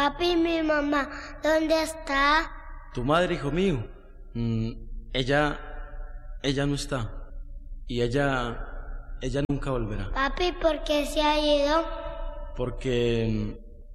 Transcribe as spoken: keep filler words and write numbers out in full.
Papi, mi mamá, ¿dónde está? Tu madre, hijo mío, mm, ella, ella no está. Y ella, ella nunca volverá. Papi, ¿por qué se ha ido? Porque